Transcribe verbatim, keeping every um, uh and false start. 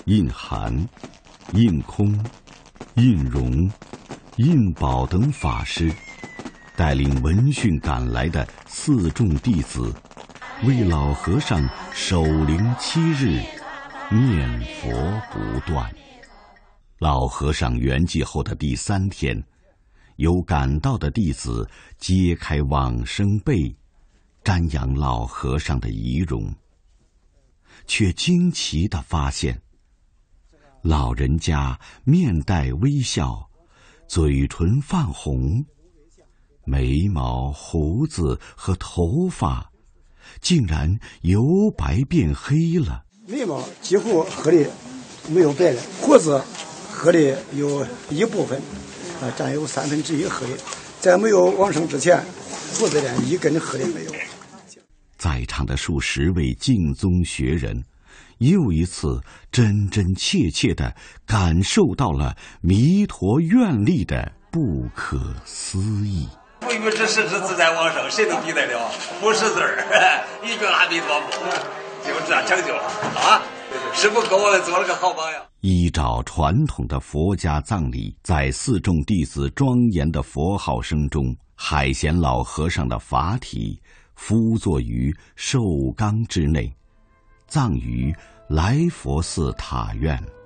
印函、印空、印容、印宝等法师带领闻讯赶来的四众弟子，为老和尚守灵七日，念佛不断。老和尚圆寂后的第三天，有赶到的弟子揭开往生被，瞻仰老和尚的遗容，却惊奇地发现，老人家面带微笑，嘴唇泛红，眉毛、胡子和头发竟然由白变黑了。 眉毛几乎黑的没有白了，胡子黑的有一部分，啊，占有三分之一黑的。在没有往生之前，胡子连一根黑的没有。 在场的数十位净宗学人，又一次真真切切地感受到了弥陀愿力的不可思议。 不与之实之自在往生，谁能比得了？不识字儿，一个阿弥陀佛，就这样成就了啊！师父给我们做了个好榜样。 依照传统的佛家葬礼，在四众弟子庄严的佛号声中，海贤老和尚的法体敷坐于寿缸之内，葬于来佛寺塔院。